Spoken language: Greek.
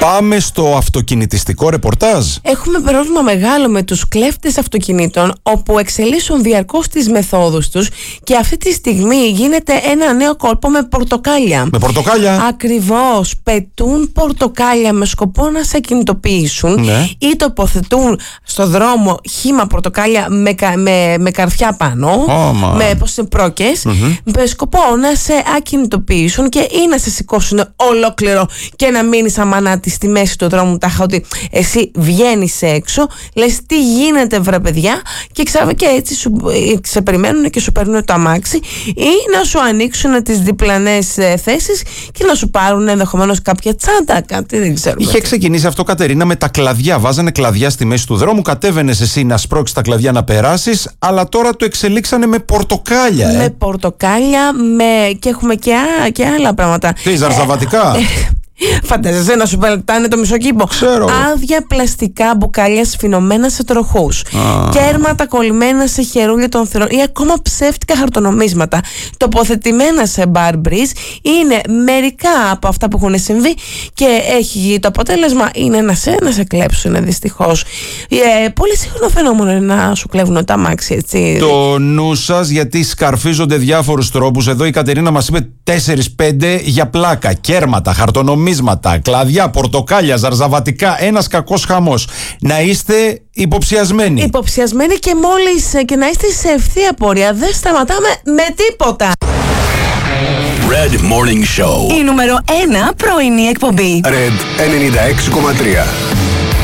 Πάμε στο αυτοκινητιστικό ρεπορτάζ. Έχουμε πρόβλημα μεγάλο με τους κλέφτες αυτοκινήτων, όπου εξελίσσουν διαρκώς τις μεθόδους τους και αυτή τη στιγμή γίνεται ένα νέο κόλπο με πορτοκάλια. Με πορτοκάλια. Ακριβώς. Πετούν πορτοκάλια με σκοπό να σε κινητοποιήσουν, Ναι. ή τοποθετούν στο δρόμο χύμα πορτοκάλια με καρφιά πάνω, με πρόκες, με σκοπό να σε ακινητοποιήσουν και ή να σε σηκώσουν ολόκληρο και να μείνεις αμανάτη στη μέση του δρόμου, τάχα ότι εσύ βγαίνεις έξω, λες τι γίνεται βρε παιδιά, και έτσι σε περιμένουν και σου παίρνουν το αμάξι, ή να σου ανοίξουν τις διπλανές θέσεις και να σου πάρουν ενδεχομένως κάποια τσάντα, κάτι δεν ξέρω. Είχε ξεκινήσει αυτό, Κατερίνα, με τα κλαδιά. Βάζανε κλαδιά στη μέση του δρόμου, κατέβαινες εσύ να σπρώξεις τα κλαδιά να περάσεις, αλλά τώρα το εξελίξανε με πορτοκάλια. Με πορτοκάλια, και έχουμε και άλλα πράγματα. Τι, ζαρζαβατικά. Φαντάζεσαι να σου πετάνε το μισό κήπο. Ξέρω. Άδεια πλαστικά μπουκάλια σφινωμένα σε τροχούς, κέρματα κολλημένα σε χερούλια των θυρών ή ακόμα ψεύτικα χαρτονομίσματα τοποθετημένα σε μπαρμπρίζ είναι μερικά από αυτά που έχουν συμβεί, και το αποτέλεσμα είναι να σε κλέψουν, δυστυχώς. Πολύ συχνό φαινόμενο είναι να σου κλέβουν τα αμάξι, έτσι. Το νου σας, γιατί σκαρφίζονται διάφορους τρόπους. Εδώ η Κατερίνα μας είπε 4-5 για πλάκα. Κέρματα, χαρτονομίσματα, κλαδιά, πορτοκάλια, ζαρζαβατικά. Ένας κακός χαμός. Να είστε υποψιασμένοι. Υποψιασμένοι και να είστε σε ευθεία πορεία. Δεν σταματάμε με τίποτα. Red Morning Show. Η νούμερο 1 πρωινή εκπομπή. Red 96,3.